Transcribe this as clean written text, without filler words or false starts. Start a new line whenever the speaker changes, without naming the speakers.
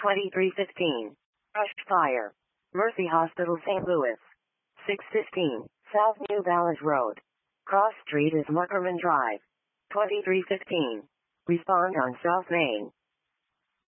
2315. Brushed Fire. Mercy Hospital, St. Louis. 615. South New Balance Road. Cross Street is Muckerman Drive. 2315. Respond on South Main.